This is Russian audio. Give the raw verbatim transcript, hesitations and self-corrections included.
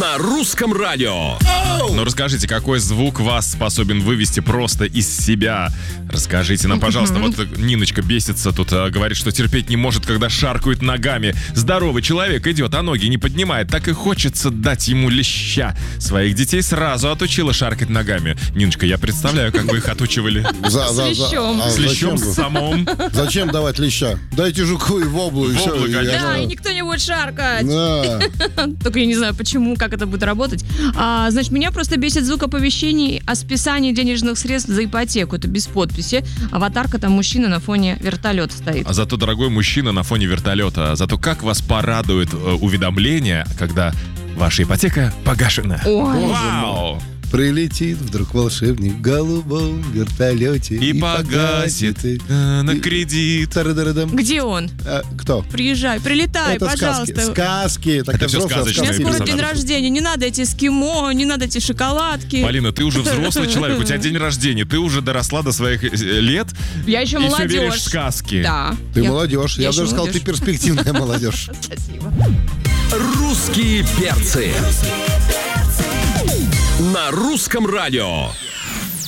на русском радио. Ну расскажите, какой звук вас способен вывести просто из себя? Расскажите нам, пожалуйста. Вот Ниночка бесится тут, а, говорит, что терпеть не может, когда шаркают ногами. Здоровый человек идет, а ноги не поднимает. Так и хочется дать ему леща. Своих детей сразу отучила шаркать ногами. Ниночка, я представляю, как вы их отучивали. За, С за, за. лещом. А С лещом, зачем с вы? самом. Зачем давать леща? Дайте жуку и воблу, и Воблу, все. и конечно. я Да, знаю. и никто не будет шаркать. Да. Только я не знаю, почему, как это будет работать. А, значит, меня просто бесит звук оповещений о списании денежных средств за ипотеку. Это без подписи. Аватарка там мужчина на фоне вертолета стоит. А зато, дорогой мужчина на фоне вертолета, зато как вас порадует э, уведомление, когда ваша ипотека погашена. Ой. Вау! Прилетит вдруг волшебник в голубом вертолете И погасит э, на кредит. Тары-дары-дам. Где он? А, кто? Приезжай, прилетай, Это пожалуйста. сказки. Сказки. Так Это всё взрослые сказочные У меня сказки. скоро персонажи. день рождения, не надо эти эскимо, не надо эти шоколадки. Полина, ты уже взрослый человек, у тебя день рождения, ты уже доросла до своих э, лет Я еще и все молодежь. веришь в сказки. Да. Ты Я- молодежь. Я, я бы даже еще сказал, ты молодежь. перспективная молодежь. Спасибо. Русские перцы. На русском радио.